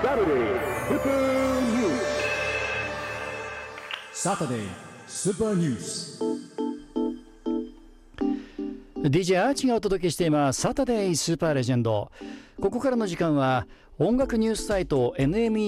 Saturday Super News. DJ アーチがお届けしていますサタデースーパーレジェンド。ここからの時間は音楽ニュースサイト NME